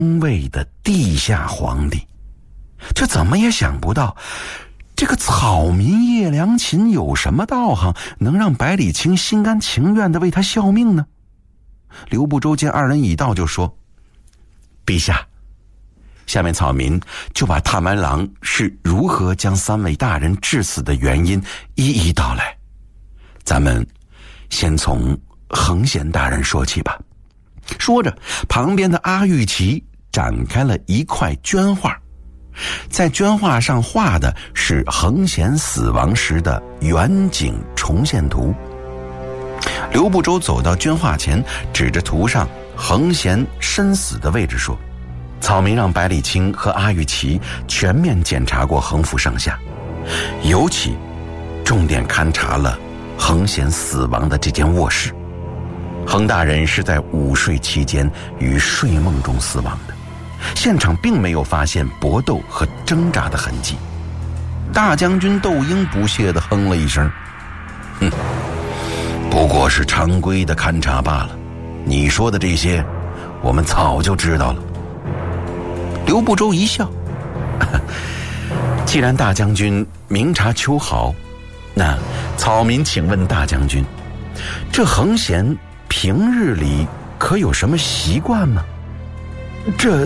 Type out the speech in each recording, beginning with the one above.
位的地下皇帝，却怎么也想不到，这个草民叶良禽有什么道行，能让百里清心甘情愿地为他效命呢？刘不周见二人已到，就说：“陛下，下面草民就把探丸郎是如何将3位大人致死的原因一一道来。咱们先从横贤大人说起吧。”说着，旁边的阿玉琪展开了一块绢画，在绢画上画的是横贤死亡时的远景重现图。刘不周走到绢画前，指着图上横贤身死的位置说：“草民让百里清和阿玉琪全面检查过横幅上下，尤其重点勘察了横贤死亡的这间卧室。横大人是在午睡期间于睡梦中死亡的，现场并没有发现搏斗和挣扎的痕迹。”大将军窦婴不屑地哼了一声：“不过是常规的勘察罢了，你说的这些我们早就知道了。”刘不周一笑：“既然大将军明察秋毫，那草民请问大将军，这横贤平日里可有什么习惯吗？”这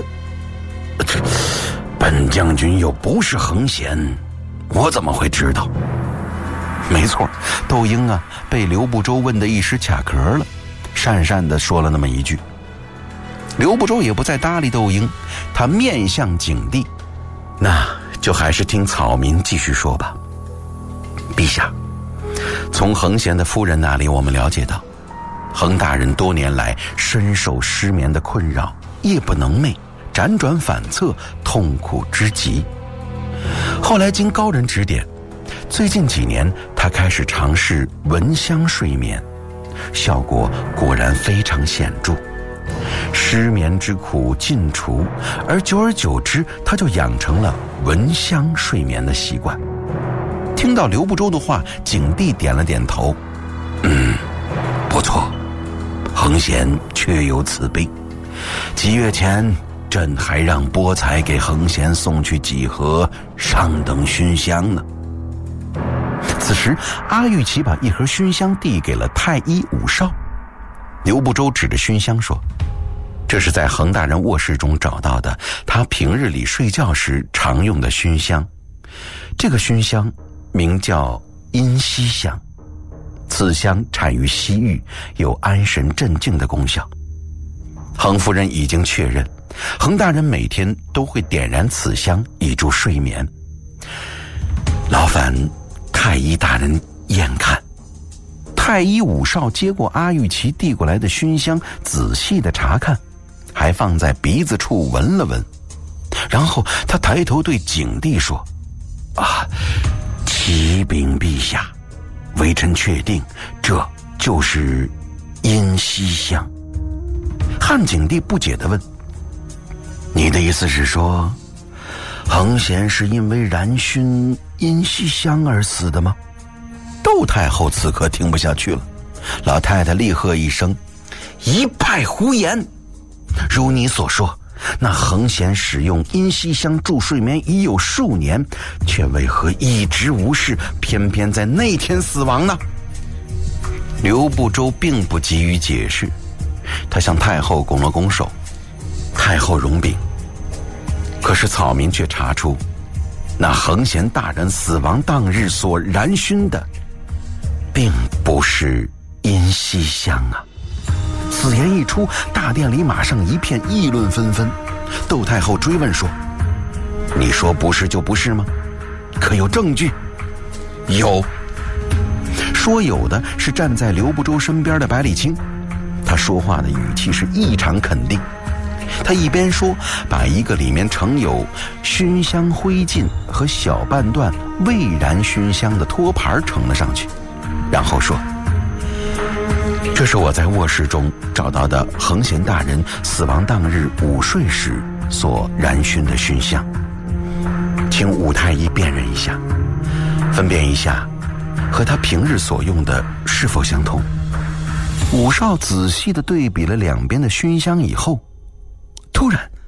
本将军又不是横贤，我怎么会知道？没错，窦婴啊，被刘不周问得一时卡壳了，讪讪地说了那么一句。刘不周也不再搭理窦婴，他面向景帝：“那就还是听草民继续说吧。陛下，从横贤的夫人那里我们了解到，横大人多年来深受失眠的困扰，夜不能寐，辗转反侧，痛苦之极。后来经高人指点，最近几年他开始尝试闻香睡眠，效果果然非常显著，失眠之苦尽除，而久而久之，他就养成了闻香睡眠的习惯。”听到刘不周的话，景帝点了点头：“不错，横贤确有此病。几月前，朕还让波才给横贤送去几盒上等熏香呢。”此时，阿玉琪把一盒熏香递给了太医武少。刘不周指着熏香说：“这是在横大人卧室中找到的，他平日里睡觉时常用的熏香。这个熏香名叫阴溪香，此香产于西域，有安神镇静的功效。横夫人已经确认，横大人每天都会点燃此香以助睡眠。劳烦太医大人验看。”太医武少接过阿玉琪递过来的熏香，仔细地查看，还放在鼻子处闻了闻，然后他抬头对景帝说：“启禀陛下，微臣确定这就是阴溪香。”汉景帝不解地问：“你的意思是说，横贤是因为燃熏阴溪香而死的吗？”窦太后此刻听不下去了，老太太厉喝一声：“一派胡言！如你所说，那横贤使用阴溪香助睡眠已有数年，却为何一直无事，偏偏在那天死亡呢？”刘不周并不急于解释，他向太后拱了拱手：“太后容禀。”可是草民却查出，那横贤大人死亡当日所燃熏的并不是阴溪香啊！此言一出，大殿里马上一片议论纷纷。窦太后追问说：“你说不是就不是吗？可有证据？”“有。”说有的是站在刘不周身边的百里清，他说话的语气是异常肯定。他一边说，把一个里面盛有熏香灰烬和小半段未燃熏香的托盘盛了上去，然后说：“这是我在卧室中找到的横贤大人死亡当日午睡时所燃熏的熏香，请武太医辨认一下，分辨一下和他平日所用的是否相同。”武少仔细地对比了两边的熏香以后，突然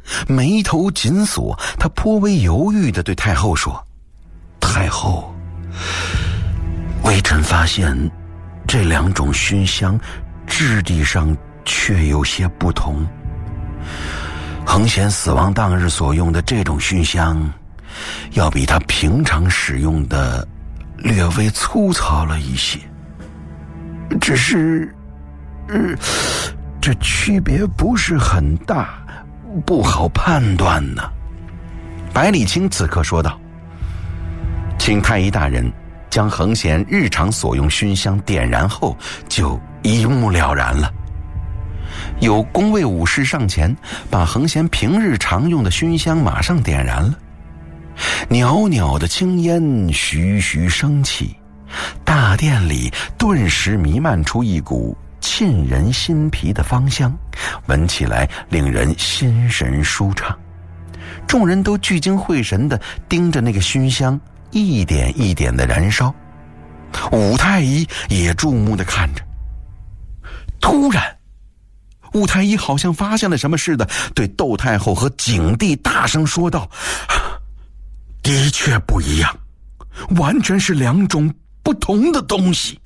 眉头紧锁，他颇为犹豫地对太后说：“太后，微臣发现这2种熏香质地上却有些不同。恒贤死亡当日所用的这种熏香，要比他平常使用的略微粗糙了一些。只是，这区别不是很大，不好判断呢。”百里清此刻说道：“请太医大人将恒贤日常所用熏香点燃后，就一目了然了。”有宫卫武士上前，把恒贤平日常用的熏香马上点燃了。袅袅的青烟徐徐升起，大殿里顿时弥漫出一股沁人心脾的芳香，闻起来令人心神舒畅。众人都聚精会神地盯着那个熏香一点一点地燃烧，武太医也注目地看着。突然，武太医好像发现了什么似的，对窦太后和景帝大声说道：“的确不一样，完全是2种不同的东西，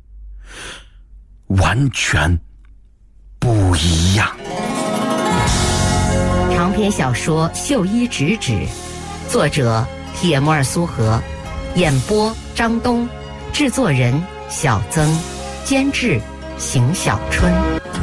完全不一样。” 长篇小说《绣衣直指》，作者铁木儿苏荷，演播张东，制作人小曾，监制邢小春。